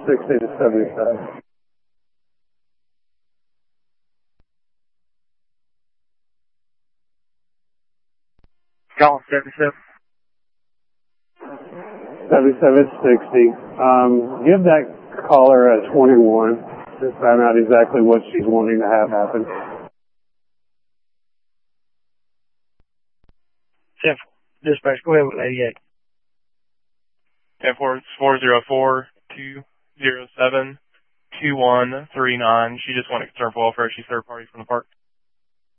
60 to 77. Call 77. 7760. Give that caller a 21. Just find out exactly what she's wanting to have happen. 10 dispatch, go ahead with 88. 404-207-2139. She just wanted to confirm welfare. She's third party from the park.